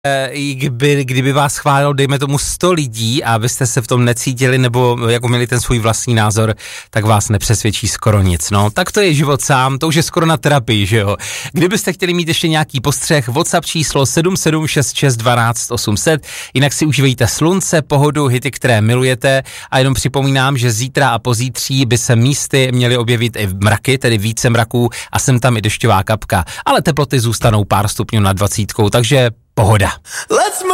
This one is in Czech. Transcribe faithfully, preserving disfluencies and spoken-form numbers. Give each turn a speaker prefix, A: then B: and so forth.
A: i kdyby, kdyby vás chválilo, dejme tomu sto lidí a abyste se v tom necítili nebo jako měli ten svůj vlastní názor, tak vás nepřesvědčí skoro nic. No, tak to je život sám, to už je skoro na terapii, že jo. Kdybyste chtěli mít ještě nějaký postřeh, WhatsApp číslo sedm sedm šest šest dvanáct osm set, jinak si užívejte slunce, pohodu, hity, které milujete a jenom připomínám, že zítra a pozítří by se místy měly objevit i mraky, tedy více mraků a sem tam i dešťová kapka, ale teploty zůstanou pár stupňů nad dvacítkou, takže pohoda. Let's